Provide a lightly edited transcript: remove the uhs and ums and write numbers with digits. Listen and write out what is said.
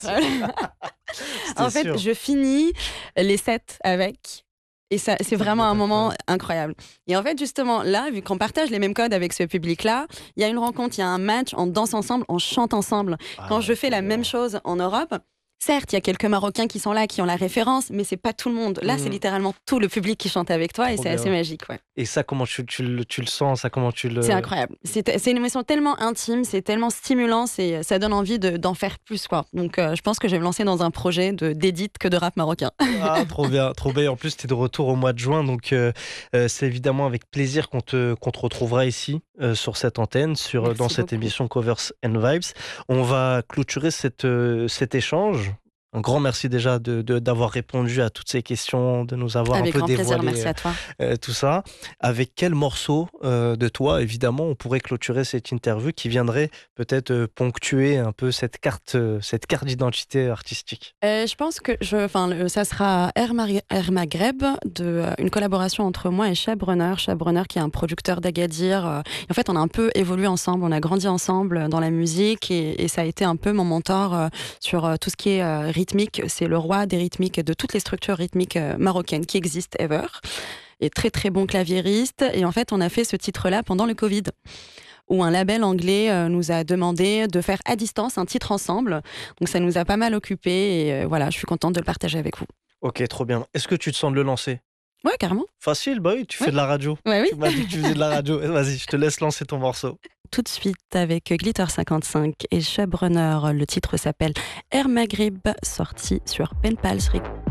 C'était En fait, sûr. je finis les sets avec et ça c'est Ça devait vraiment être un moment incroyable. incroyable et en fait, justement, là, vu qu'on partage les mêmes codes avec ce public-là, il y a une rencontre, il y a un match, on danse ensemble, on chante ensemble. Ah Quand je ouais, fais trop la même bien. chose en Europe, certes, il y a quelques Marocains qui sont là, qui ont la référence, mais c'est pas tout le monde. Là, c'est Mmh, littéralement tout le public qui chante avec toi et trop c'est assez bien. magique, ouais. Et ça, comment tu le sens, ça? Comment tu C'est le incroyable. C'est une émotion tellement intime, c'est tellement stimulant, ça donne envie d'en faire plus, quoi. Donc, je pense que je vais me lancer dans un projet d'édite que de rap marocain. ah, trop bien, trop bien. En plus, tu es de retour au mois de juin, donc c'est évidemment avec plaisir qu'on te retrouvera ici, sur cette antenne, dans Merci cette beaucoup. émission Covers and Vibes. On va clôturer cet échange. Un grand merci déjà d'avoir répondu à toutes ces questions, de nous avoir un Avec peu grand plaisir, dévoilé, merci à toi. tout ça. Avec quel morceau, de toi, évidemment, on pourrait clôturer cette interview qui viendrait peut-être, ponctuer un peu cette carte d'identité artistique? Je pense que ça sera Air Maghreb, une collaboration entre moi et Cheb Runner. Cheb Runner qui est un producteur d'Agadir. En fait, on a un peu évolué ensemble, on a grandi ensemble dans la musique et ça a été un peu mon mentor sur tout ce qui est rythmique. C'est le roi des rythmiques, de toutes les structures rythmiques marocaines qui existent ever. Et très très bon claviériste. Et en fait, on a fait ce titre-là pendant le Covid, où un label anglais nous a demandé de faire à distance un titre ensemble. Donc ça nous a pas mal occupés et voilà, je suis contente de le partager avec vous. OK, trop bien. Est-ce que tu te sens de le lancer? Ouais, carrément. Facile, bah oui, tu Ouais, fais de la radio. ouais, oui. Tu m'as dit que tu faisais de la radio. Vas-y, je te laisse lancer ton morceau. Tout de suite avec Glitter 55 et Chub Runner. Le titre s'appelle Air Maghrib, sorti sur Pen Pals Records.